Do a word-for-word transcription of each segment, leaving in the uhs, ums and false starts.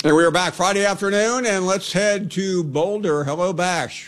And we are back Friday afternoon, and let's head to Boulder. Hello, Bash.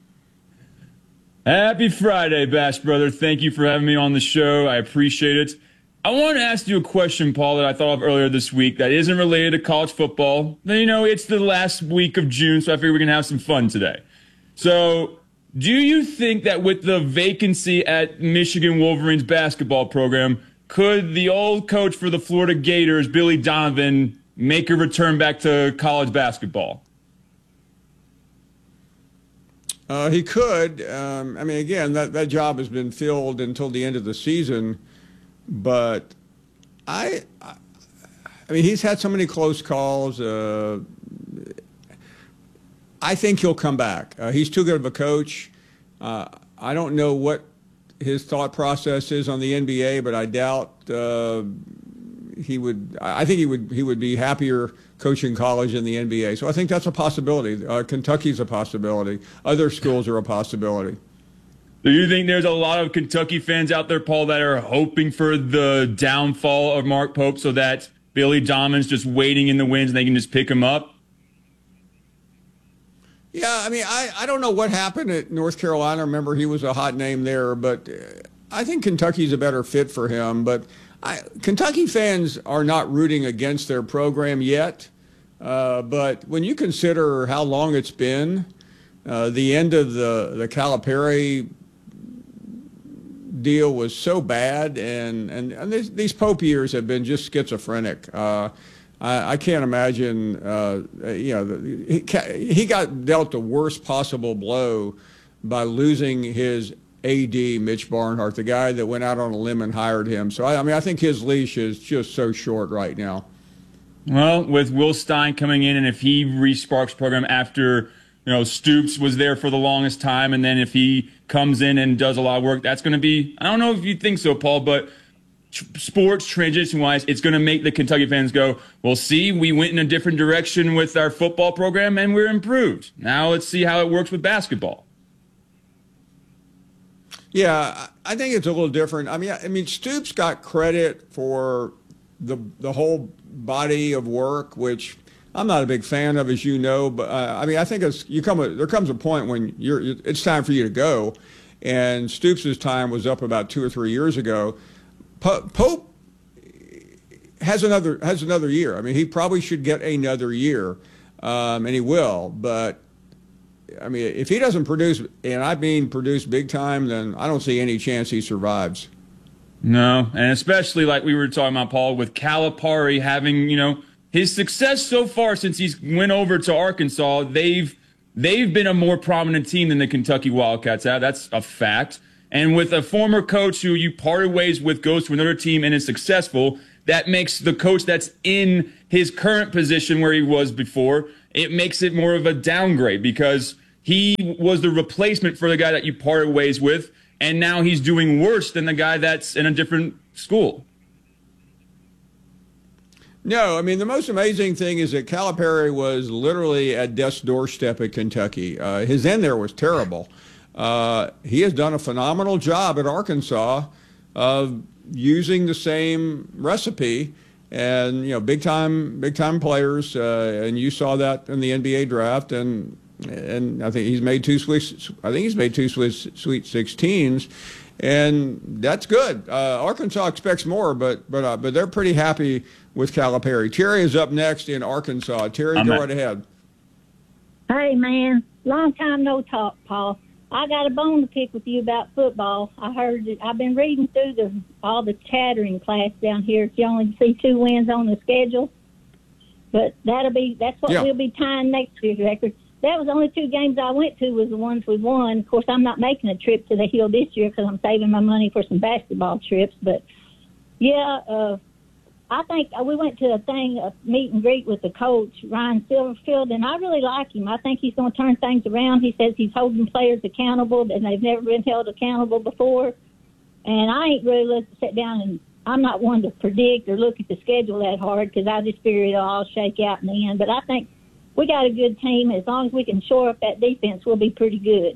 Happy Friday, Bash brother. Thank you for having me on the show. I appreciate it. I want to ask you a question, Paul, that I thought of earlier this week that isn't related to college football. You know, it's the last week of June, so I figure we can have some fun today. So, do you think that with the vacancy at Michigan Wolverines basketball program, could the old coach for the Florida Gators, Billy Donovan, make a return back to college basketball? Uh, he could. Um, I mean, again, that, that job has been filled until the end of the season. But I, I, I mean, he's had so many close calls. Uh, I think he'll come back. Uh, he's too good of a coach. Uh, I don't know what his thought process is on the N B A, but I doubt uh, he would. I think he would. He would be happier coaching college in the N B A. So I think that's a possibility. Uh, Kentucky's a possibility. Other schools are a possibility. Do you think there's a lot of Kentucky fans out there, Paul, that are hoping for the downfall of Mark Pope so that Billy Donovan's just waiting in the wings and they can just pick him up? Yeah, I mean, I, I don't know what happened at North Carolina. Remember, he was a hot name there, but I think Kentucky's a better fit for him. But I, Kentucky fans are not rooting against their program yet. Uh, but when you consider how long it's been, uh, the end of the, the Calipari deal was so bad, and, and, and this, these Pope years have been just schizophrenic. Uh, I, I can't imagine, uh, you know, he, he got dealt the worst possible blow by losing his A D, Mitch Barnhart, the guy that went out on a limb and hired him. So, I, I mean, I think his leash is just so short right now. Well, with Will Stein coming in, and if he re-sparks program after, you know, Stoops was there for the longest time, and then if he comes in and does a lot of work, that's going to be, I don't know if you think so, Paul, but tr- sports transition-wise, it's going to make the Kentucky fans go, well, see, we went in a different direction with our football program, and we're improved. Now let's see how it works with basketball. Yeah, I think it's a little different. I mean, I mean, Stoops got credit for the the whole body of work, which I'm not a big fan of, as you know, but uh, I mean, I think it's, you come a, there comes a point when you're, it's time for you to go, and Stoops' time was up about two or three years ago. Po- Pope has another has another year. I mean, he probably should get another year, um, and he will. But I mean, if he doesn't produce, and I mean produce big time, then I don't see any chance he survives. No, and especially like we were talking about, Paul, with Calipari having, you know, his success so far since he's went over to Arkansas, they've they've been a more prominent team than the Kentucky Wildcats have. That's a fact. And with a former coach who you parted ways with goes to another team and is successful, that makes the coach that's in his current position where he was before, it makes it more of a downgrade because he was the replacement for the guy that you parted ways with, and now he's doing worse than the guy that's in a different school. No, I mean, the most amazing thing is that Calipari was literally at death's doorstep at Kentucky. Uh, his end there was terrible. Uh, he has done a phenomenal job at Arkansas of using the same recipe, and, you know, big time, big time players. Uh, and you saw that in the N B A draft, and and I think he's made two sweet. I think he's made two sweet, sweet sixteens. And that's good. Uh, Arkansas expects more, but but uh, but they're pretty happy with Calipari. Terry is up next in Arkansas. Terry, I'm go at- right ahead. Hey, man. Long time no talk, Paul. I got a bone to pick with you about football. I heard that I've been reading through the all the chattering class down here. You only see two wins on the schedule, but that'll be that's what Yeah. we'll be tying next year's record. That was the only two games I went to was the ones we won. Of course, I'm not making a trip to the Hill this year because I'm saving my money for some basketball trips. But, yeah, uh, I think we went to a thing, a meet and greet with the coach, Ryan Silverfield, and I really like him. I think he's going to turn things around. He says he's holding players accountable, and they've never been held accountable before. And I ain't really looked, sit down and I'm not one to predict or look at the schedule that hard because I just figure it'll all shake out in the end. But I think we got a good team. As long as we can shore up that defense, we'll be pretty good.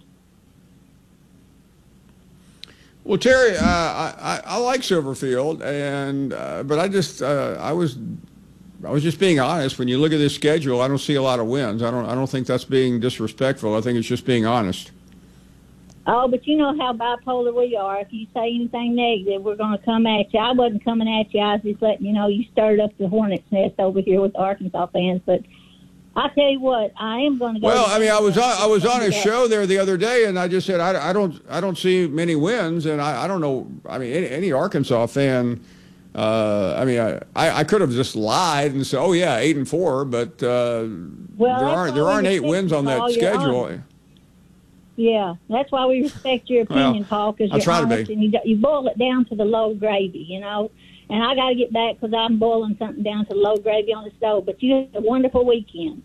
Well, Terry, uh, I, I I like Silverfield, and uh, but I just uh, I was I was just being honest. When you look at this schedule, I don't see a lot of wins. I don't I don't think that's being disrespectful. I think it's just being honest. Oh, but you know how bipolar we are. If you say anything negative, we're going to come at you. I wasn't coming at you. I was just letting you know you stirred up the hornet's nest over here with the Arkansas fans. But I tell you what, I am going to go. Well, I mean, I was on I was on a show there the other day, and I just said I, I don't I don't see many wins, and I, I don't know. I mean, any, any Arkansas fan. Uh, I mean, I, I could have just lied and said, "Oh yeah, eight and four," but uh, well, there aren't there aren't eight wins on that schedule. Yeah, that's why we respect your opinion, well, Paul, because you're honest and you, you boil it down to the low gravy, you know. And I got to get back because I'm boiling something down to low gravy on the stove. But you had a wonderful weekend.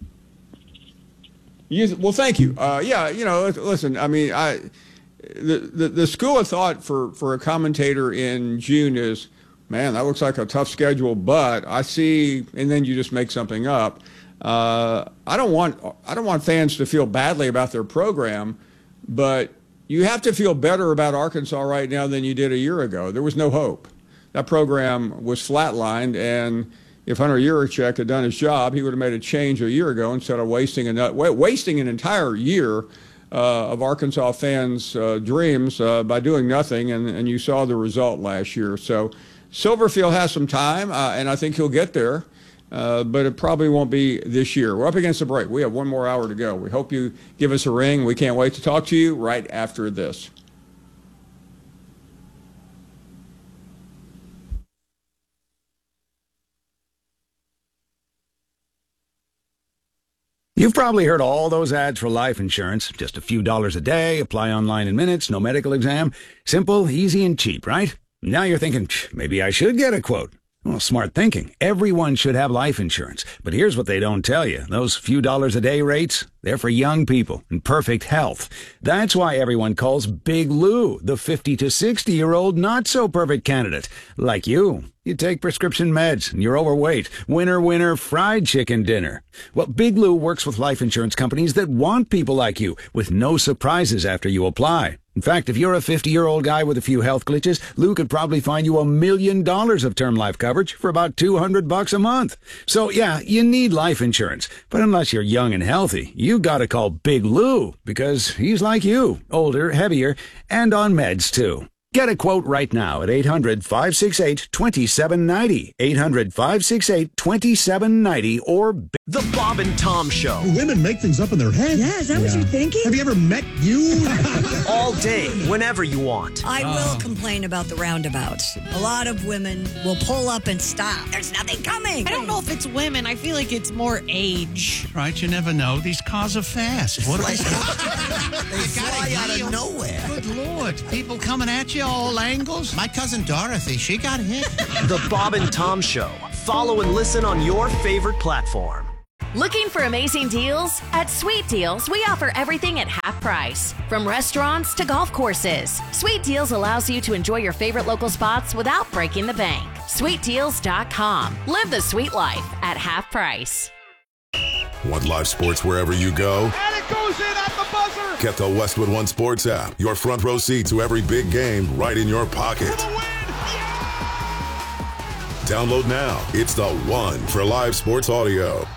You, well, thank you. Uh, yeah, you know, listen, I mean, I the, the the school of thought for, for a commentator in June is, man, that looks like a tough schedule, but I see, and then you just make something up. Uh, I don't want I don't want fans to feel badly about their program, but you have to feel better about Arkansas right now than you did a year ago. There was no hope. That program was flatlined, and if Hunter Yurachek had done his job, he would have made a change a year ago instead of wasting a, wasting an entire year uh, of Arkansas fans' uh, dreams uh, by doing nothing, and, and you saw the result last year. So Silverfield has some time, uh, and I think he'll get there. Uh, but it probably won't be this year. We're up against the break. We have one more hour to go. We hope you give us a ring. We can't wait to talk to you right after this. You've probably heard all those ads for life insurance. Just a few dollars a day, apply online in minutes, no medical exam. Simple, easy, and cheap, right? Now you're thinking, maybe I should get a quote. Well, smart thinking. Everyone should have life insurance. But here's what they don't tell you. Those few dollars a day rates, they're for young people in perfect health. That's why everyone calls Big Lou the fifty to sixty-year-old not-so-perfect candidate. Like you. You take prescription meds, and you're overweight. Winner, winner, fried chicken dinner. Well, Big Lou works with life insurance companies that want people like you, with no surprises after you apply. In fact, if you're a fifty-year-old guy with a few health glitches, Lou could probably find you a million dollars of term life coverage for about two hundred bucks a month. So, yeah, you need life insurance. But unless you're young and healthy, you gotta call Big Lou, because he's like you, older, heavier, and on meds, too. Get a quote right now at eight hundred, five six eight, two seven nine zero, eight hundred, five six eight, two seven nine zero, or... The Bob and Tom Show. Women make things up in their head. Yeah, is that yeah. what you're thinking? Have you ever met you? All day, whenever you want. I oh. will complain about the roundabouts. A lot of women will pull up and stop. There's nothing coming. I don't know if it's women. I feel like it's more age. Right, you never know. These cars are fast. What are they? They fly out of nowhere. Good Lord. People coming at you all angles. My cousin Dorothy, she got hit. The Bob and Tom Show. Follow and listen on your favorite platform. Looking for amazing deals? At Sweet Deals, we offer everything at half price. From restaurants to golf courses, Sweet Deals allows you to enjoy your favorite local spots without breaking the bank. sweet deals dot com. Live the sweet life at half price. Want live sports wherever you go? And it goes in at the buzzer! Get the Westwood One Sports app. Your front row seat to every big game right in your pocket. For the win! Yeah! Download now. It's the one for live sports audio.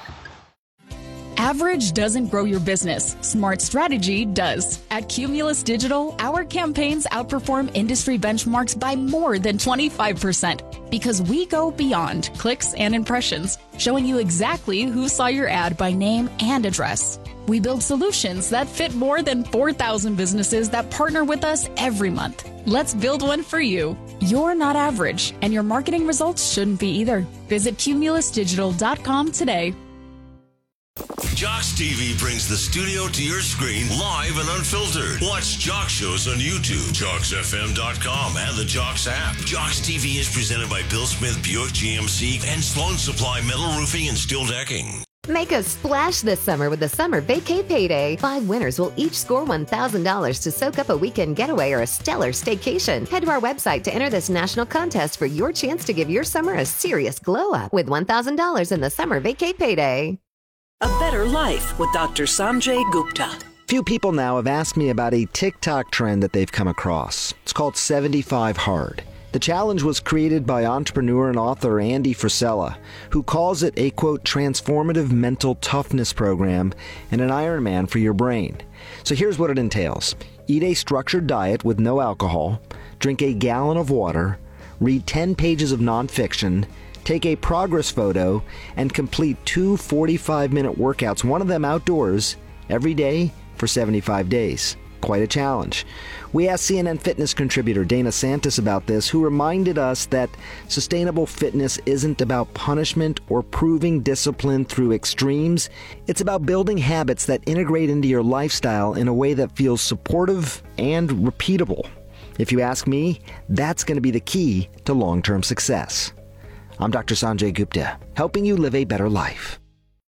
Average doesn't grow your business. Smart strategy does. At Cumulus Digital, our campaigns outperform industry benchmarks by more than twenty-five percent because we go beyond clicks and impressions, showing you exactly who saw your ad by name and address. We build solutions that fit more than four thousand businesses that partner with us every month. Let's build one for you. You're not average, and your marketing results shouldn't be either. Visit cumulus digital dot com today. Jocks T V brings the studio to your screen live and unfiltered. Watch Jocks shows on YouTube, jocks f m dot com, and the Jocks app. Jocks T V is presented by Bill Smith Buick G M C and Sloan Supply Metal Roofing and Steel Decking. Make a splash this summer with the Summer Vacay Payday. Five winners will each score one thousand dollars to soak up a weekend getaway or a stellar staycation. Head to our website to enter this national contest for your chance to give your summer a serious glow up with one thousand dollars in the Summer Vacay Payday. A Better Life with Doctor Sanjay Gupta. Few people now have asked me about a TikTok trend that they've come across. It's called seventy-five hard. The challenge was created by entrepreneur and author Andy Frisella, who calls it a, quote, transformative mental toughness program and an Ironman for your brain. So here's what it entails. Eat a structured diet with no alcohol, drink a gallon of water, read ten pages of nonfiction, take a progress photo, and complete two forty-five minute workouts, one of them outdoors, every day for seventy-five days. Quite a challenge. We asked C N N Fitness contributor Dana Santis about this, who reminded us that sustainable fitness isn't about punishment or proving discipline through extremes. It's about building habits that integrate into your lifestyle in a way that feels supportive and repeatable. If you ask me, that's going to be the key to long-term success. I'm Doctor Sanjay Gupta, helping you live a better life.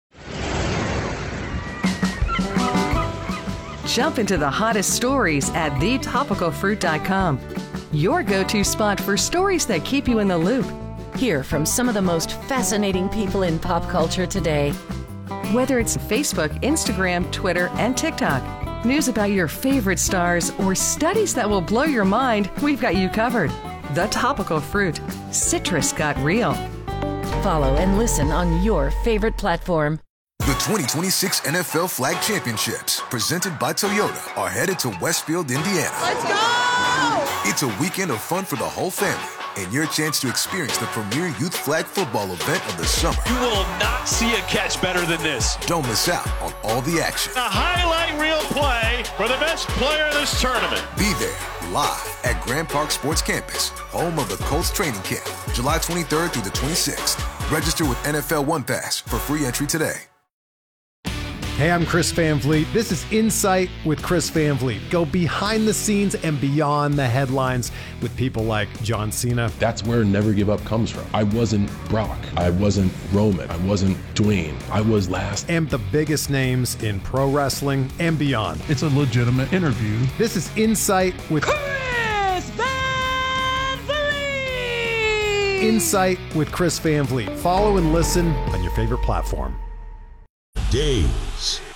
Jump into the hottest stories at the topical fruit dot com. Your go-to spot for stories that keep you in the loop. Hear from some of the most fascinating people in pop culture today. Whether it's Facebook, Instagram, Twitter, and TikTok, news about your favorite stars, or studies that will blow your mind, we've got you covered. The Topical Fruit. Citrus got real. Follow and listen on your favorite platform. The twenty twenty-six N F L Flag Championships, presented by Toyota, are headed to Westfield, Indiana. Let's go! It's a weekend of fun for the whole family and your chance to experience the premier youth flag football event of the summer. You will not see a catch better than this. Don't miss out on all the action. A highlight reel play for the best player in this tournament. Be there live at Grand Park Sports Campus, home of the Colts training camp, July twenty-third through the twenty-sixth. Register with N F L One Pass for free entry today. Hey, I'm Chris Van Vliet. This is Insight with Chris Van Vliet. Go behind the scenes and beyond the headlines with people like John Cena. That's where Never Give Up comes from. I wasn't Brock. I wasn't Roman. I wasn't Dwayne. I was last. And the biggest names in pro wrestling and beyond. It's a legitimate interview. This is Insight with Chris Van Vliet! Insight with Chris Van Vliet. Follow and listen on your favorite platform. Days